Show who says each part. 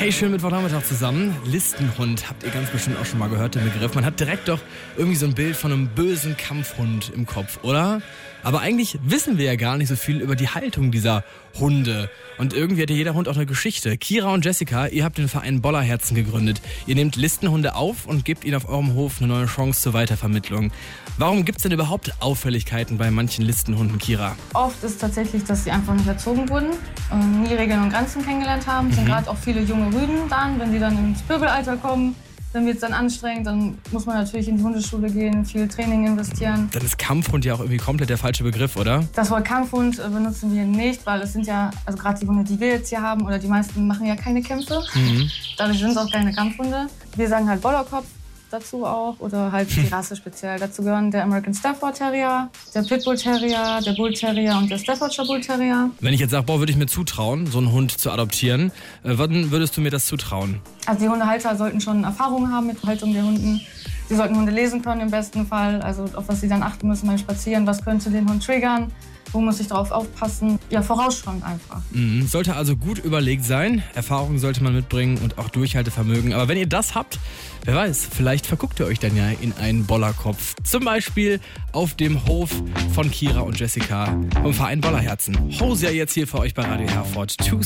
Speaker 1: Hey, schönen Mittwochnachmittag zusammen. Listenhund, habt ihr ganz bestimmt auch schon mal gehört, den Begriff. Man hat direkt doch irgendwie so ein Bild von einem bösen Kampfhund im Kopf, oder? Aber eigentlich wissen wir ja gar nicht so viel über die Haltung dieser Hunde. Und irgendwie hat ja jeder Hund auch eine Geschichte. Kira und Jessica, ihr habt den Verein Bollerherzen gegründet. Ihr nehmt Listenhunde auf und gebt ihnen auf eurem Hof eine neue Chance zur Weitervermittlung. Warum gibt's denn überhaupt Auffälligkeiten bei manchen Listenhunden, Kira?
Speaker 2: Oft ist tatsächlich, dass sie einfach nicht erzogen wurden, nie Regeln und Grenzen kennengelernt haben. Es sind gerade auch viele junge Rüden dann, wenn die dann ins Pöbelalter kommen. Dann wird es dann anstrengend, dann muss man natürlich in die Hundeschule gehen, viel Training investieren.
Speaker 1: Dann ist Kampfhund ja auch irgendwie komplett der falsche Begriff, oder?
Speaker 2: Das Wort Kampfhund benutzen wir nicht, weil es sind ja, also gerade die Hunde, die wir jetzt hier haben, oder die meisten machen ja keine Kämpfe. Dadurch sind es auch keine Kampfhunde. Wir sagen halt Bollerkopf dazu auch, oder halt die Rasse speziell. Dazu gehören der American Stafford Terrier, der Pitbull Terrier, der Bull Terrier und der Staffordshire Bull Terrier.
Speaker 1: Wenn ich jetzt sage, würde ich mir zutrauen, so einen Hund zu adoptieren, wann würdest du mir das zutrauen?
Speaker 2: Also die Hundehalter sollten schon Erfahrung haben mit Haltung der Hunden. Sie sollten Hunde lesen können im besten Fall, also auf was sie dann achten müssen beim Spazieren, was könnte den Hund triggern, wo muss ich darauf aufpassen. Ja, vorausschauend einfach.
Speaker 1: Sollte also gut überlegt sein, Erfahrung sollte man mitbringen und auch Durchhaltevermögen. Aber wenn ihr das habt, wer weiß, vielleicht verguckt ihr euch dann ja in einen Bollerkopf. Zum Beispiel auf dem Hof von Kira und Jessica vom Verein Bollerherzen. Hausia jetzt hier für euch bei Radio Herford.